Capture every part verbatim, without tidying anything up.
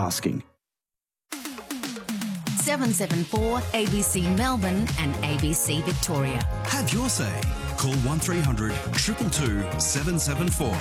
asking. seven seven four A B C Melbourne and A B C Victoria. Have your say. Call one three hundred two two two seven seven four.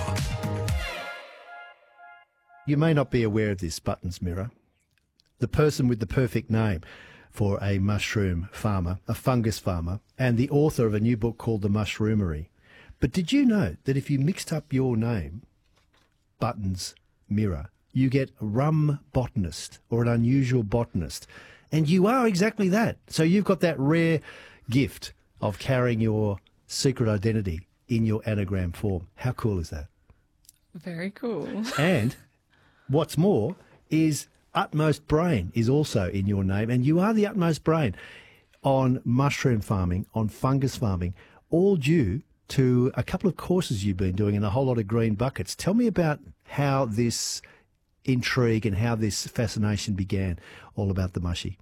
You may not be aware of this, Buttons Mirror. The person with the perfect name for a mushroom farmer, a fungus farmer, and the author of a new book called The Mushroomery. But did you know that if you mixed up your name, Buttons Mirror, you get a rum botanist or an unusual botanist? And you are exactly that. So you've got that rare gift of carrying your secret identity in your anagram form. How cool is that? Very cool. And what's more is Utmost Brain is also in your name, and you are the Utmost Brain on mushroom farming, on fungus farming, all due to a couple of courses you've been doing and a whole lot of green buckets. Tell me about how this intrigue and how this fascination began, all about the mushy.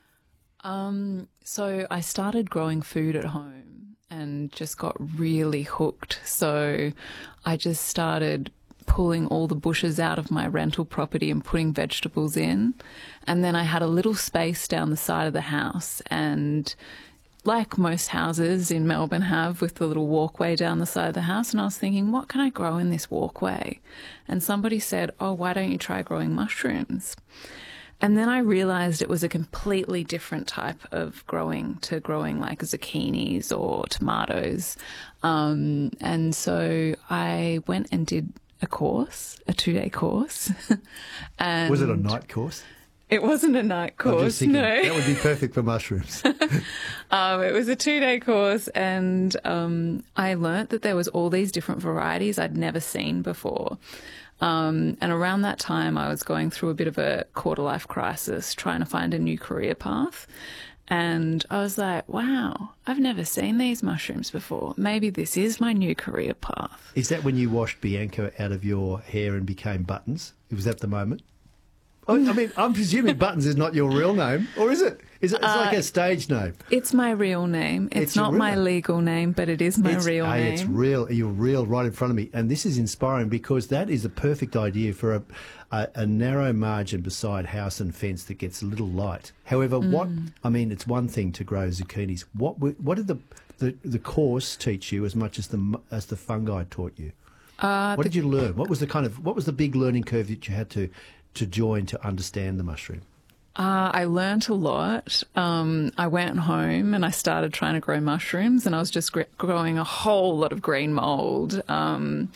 Um, so I started growing food at home and just got really hooked. So I just started pulling all the bushes out of my rental property and putting vegetables in. And then I had a little space down the side of the house, and like most houses in Melbourne have, with the little walkway down the side of the house. And I was thinking, what can I grow in this walkway? And somebody said, oh, why don't you try growing mushrooms? And then I realised it was a completely different type of growing to growing like zucchinis or tomatoes. Um, and so I went and did a course, a two-day course. And was it a night course? It wasn't a night course, thinking, no. That would be perfect for mushrooms. um, it was a two-day course, and um, I learnt that there was all these different varieties I'd never seen before. Um, and around that time, I was going through a bit of a quarter-life crisis, trying to find a new career path. And I was like, wow, I've never seen these mushrooms before. Maybe this is my new career path. Is that when you washed Bianca out of your hair and became Buttons? Was that the moment? I mean, I'm presuming Buttons is not your real name, or is it? Is it? It's uh, like a stage name. It's my real name. It's, it's not my name. legal name, but it is my it's, real hey, name. It's real. You're real right in front of me. And this is inspiring because that is a perfect idea for a, a, a narrow margin beside house and fence that gets a little light. However, mm. what, I mean, it's one thing to grow zucchinis. What what did the, the, the course teach you as much as the as the fungi taught you? Uh, what the, did you learn? What was the kind of, what was the big learning curve that you had to to join to understand the mushroom? Uh, I learnt a lot. Um, I went home and I started trying to grow mushrooms, and I was just gr- growing a whole lot of green mould. Um,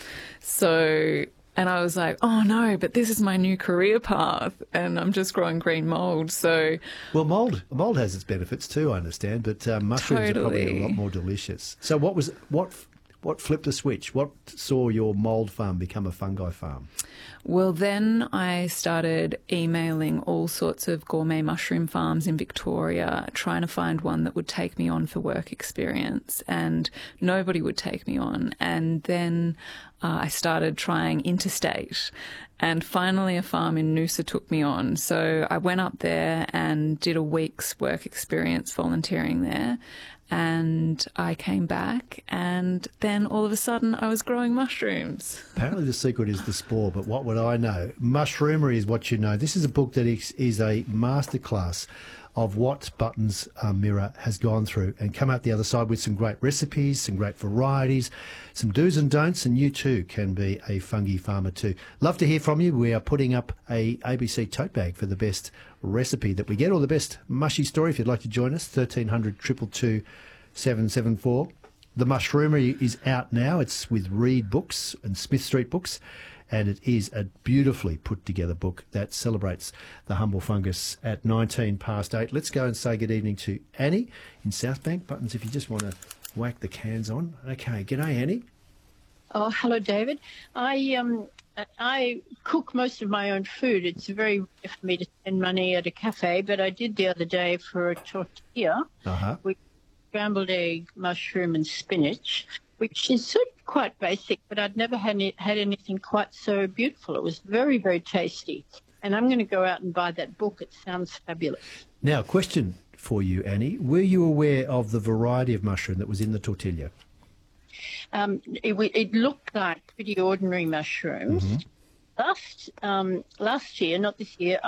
so, and I was like, oh no, but this is my new career path, and I'm just growing green mould. So, well, mould mould has its benefits too, I understand, but uh, mushrooms totally. are probably a lot more delicious. So, what was what? What flipped a switch? What saw your mould farm become a fungi farm? Well, then I started emailing all sorts of gourmet mushroom farms in Victoria, trying to find one that would take me on for work experience, and nobody would take me on. And then uh, I started trying interstate, and finally a farm in Noosa took me on. So I went up there and did a week's work experience volunteering there. And I came back, and then all of a sudden I was growing mushrooms. Apparently the secret is the spore, but what would I know? Mushroomery is what you know. This is a book that is, is a masterclass of what Buttons uh, Mirror has gone through and come out the other side with some great recipes, some great varieties, some do's and don'ts, and you too can be a fungi farmer too. Love to hear from you. We are putting up a A B C tote bag for the best recipe that we get, or the best mushy story. If you'd like to join us, thirteen hundred two two two seven seven four. The Mushroomery is out now. It's with Reed Books and Smith Street Books, and it is a beautifully put together book that celebrates the humble fungus at nineteen past eight. Let's go and say good evening to Annie in Southbank. Buttons, if you just want to whack the cans on. Okay, g'day Annie. Oh, hello David. I um I cook most of my own food. It's very rare for me to spend money at a cafe, but I did the other day for a tortilla. Uh-huh. We scrambled egg, mushroom and spinach, which is sort of quite basic, but I'd never had, any, had anything quite so beautiful. It was very, very tasty. And I'm going to go out and buy that book. It sounds fabulous. Now, question for you, Annie. Were you aware of the variety of mushroom that was in the tortilla? Um, it, it looked like pretty ordinary mushrooms. Mm-hmm. Last, um, last year, not this year,